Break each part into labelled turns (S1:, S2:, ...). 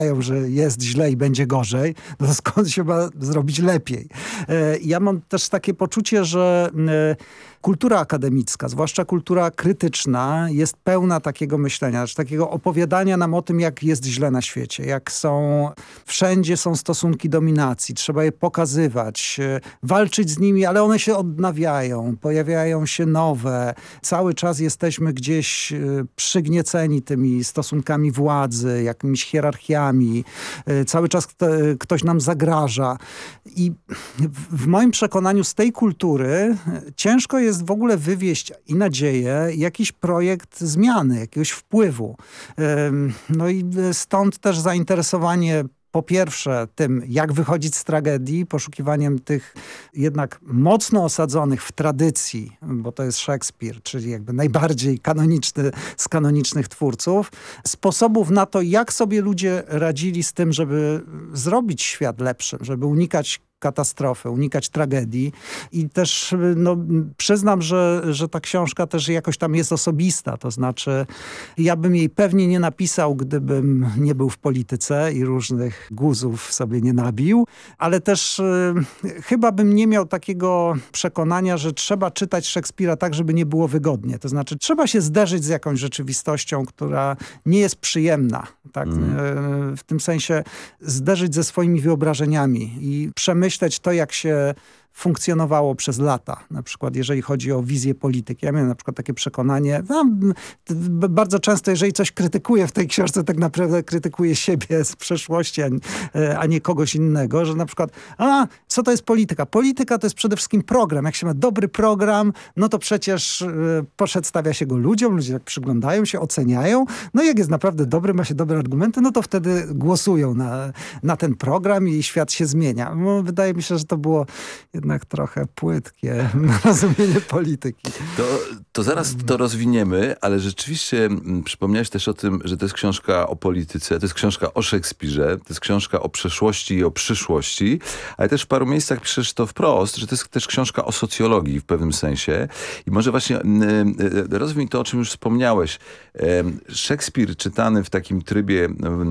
S1: że jest źle i będzie gorzej, no to skąd się ma zrobić lepiej? Ja mam też takie poczucie, że kultura akademicka, zwłaszcza kultura krytyczna, jest pełna takiego myślenia, takiego opowiadania nam o tym, jak jest źle na świecie, jak wszędzie są stosunki dominacji, trzeba je pokazywać, walczyć z nimi, ale one się odnawiają, pojawiają się nowe. Cały czas jesteśmy gdzieś przygnieceni tymi stosunkami władzy, jakimiś hierarchiami. Cały czas ktoś nam zagraża. I w moim przekonaniu z tej kultury ciężko jest w ogóle wywieźć i nadzieję, jakiś projekt zmiany, jakiegoś wpływu. No i stąd też zainteresowanie po pierwsze tym, jak wychodzić z tragedii, poszukiwaniem tych jednak mocno osadzonych w tradycji, bo to jest Szekspir, czyli jakby najbardziej kanoniczny z kanonicznych twórców, sposobów na to, jak sobie ludzie radzili z tym, żeby zrobić świat lepszym, żeby unikać katastrofy, unikać tragedii i też przyznam, że ta książka też jakoś tam jest osobista, to znaczy ja bym jej pewnie nie napisał, gdybym nie był w polityce i różnych guzów sobie nie nabił, ale też chyba bym nie miał takiego przekonania, że trzeba czytać Szekspira tak, żeby nie było wygodnie, to znaczy trzeba się zderzyć z jakąś rzeczywistością, która nie jest przyjemna, tak? W tym sensie zderzyć ze swoimi wyobrażeniami i przemyśleć to, jak się funkcjonowało przez lata. Na przykład jeżeli chodzi o wizję polityki. Ja miałem na przykład takie przekonanie, bardzo często jeżeli coś krytykuję w tej książce, tak naprawdę krytykuję siebie z przeszłości, a nie kogoś innego, że na przykład, co to jest polityka? Polityka to jest przede wszystkim program. Jak się ma dobry program, no to przecież przedstawia się go ludziom, ludzie tak przyglądają się, oceniają. No i jak jest naprawdę dobry, ma się dobre argumenty, no to wtedy głosują na ten program i świat się zmienia. No, wydaje mi się, że to było jednak trochę płytkie rozumienie polityki.
S2: To zaraz to rozwiniemy, ale rzeczywiście przypomniałeś też o tym, że to jest książka o polityce, to jest książka o Szekspirze, to jest książka o przeszłości i o przyszłości, ale też w paru miejscach piszesz to wprost, że to jest też książka o socjologii w pewnym sensie. I może właśnie rozwij to, o czym już wspomniałeś. Szekspir czytany w takim trybie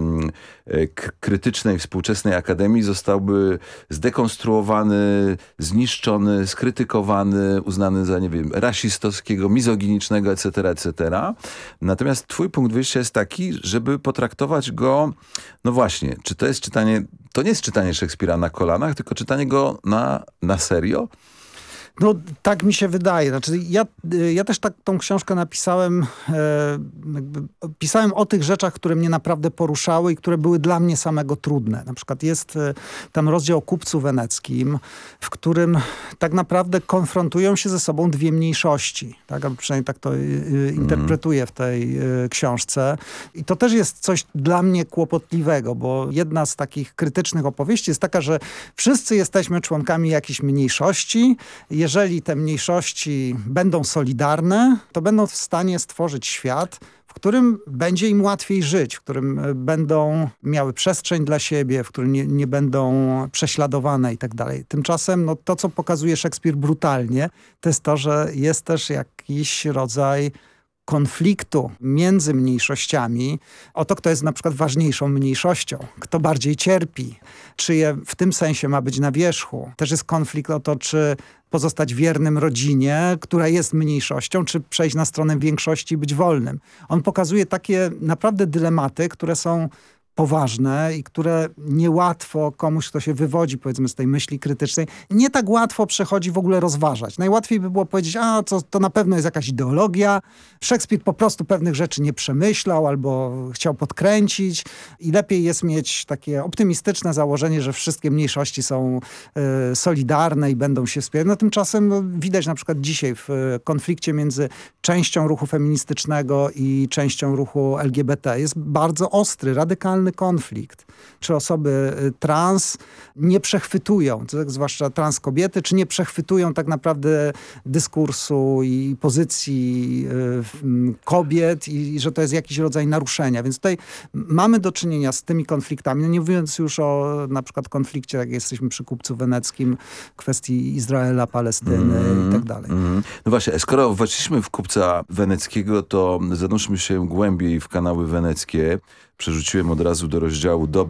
S2: krytycznej, współczesnej akademii zostałby zdekonstruowany, zniszczony, skrytykowany, uznany za, nie wiem, rasistowskiego, mizoginicznego, etc., etc. Natomiast twój punkt wyjścia jest taki, żeby potraktować go, no właśnie, czy to jest czytanie, to nie jest czytanie Szekspira na kolanach, tylko czytanie go na serio?
S1: No tak mi się wydaje. Znaczy, ja też tą książkę napisałem, pisałem o tych rzeczach, które mnie naprawdę poruszały i które były dla mnie samego trudne. Na przykład jest tam rozdział o kupcu weneckim, w którym tak naprawdę konfrontują się ze sobą dwie mniejszości. Tak? A przynajmniej tak to interpretuję w tej książce. I to też jest coś dla mnie kłopotliwego, bo jedna z takich krytycznych opowieści jest taka, że wszyscy jesteśmy członkami jakiejś mniejszości. Jeżeli te mniejszości będą solidarne, to będą w stanie stworzyć świat, w którym będzie im łatwiej żyć, w którym będą miały przestrzeń dla siebie, w którym nie będą prześladowane i tak dalej. Tymczasem to, co pokazuje Szekspir brutalnie, to jest to, że jest też jakiś rodzaj konfliktu między mniejszościami o to, kto jest na przykład ważniejszą mniejszością, kto bardziej cierpi, czyje w tym sensie ma być na wierzchu. Też jest konflikt o to, czy pozostać wiernym rodzinie, która jest mniejszością, czy przejść na stronę większości i być wolnym. On pokazuje takie naprawdę dylematy, które są poważne i które niełatwo komuś, kto się wywodzi, powiedzmy, z tej myśli krytycznej, nie tak łatwo przechodzi w ogóle rozważać. Najłatwiej by było powiedzieć, to na pewno jest jakaś ideologia. Szekspir po prostu pewnych rzeczy nie przemyślał albo chciał podkręcić i lepiej jest mieć takie optymistyczne założenie, że wszystkie mniejszości są solidarne i będą się wspierać. No tymczasem widać na przykład dzisiaj w konflikcie między częścią ruchu feministycznego i częścią ruchu LGBT jest bardzo ostry, radykalny konflikt. czy osoby trans nie przechwytują, tak, zwłaszcza trans kobiety, czy nie przechwytują tak naprawdę dyskursu i pozycji kobiet i że to jest jakiś rodzaj naruszenia. Więc tutaj mamy do czynienia z tymi konfliktami, no nie mówiąc już o na przykład konflikcie, jak jesteśmy przy Kupcu Weneckim, kwestii Izraela, Palestyny i tak dalej.
S2: No właśnie, skoro weszliśmy w Kupca Weneckiego, to zanurzmy się głębiej w kanały weneckie. Przerzuciłem od razu do rozdziału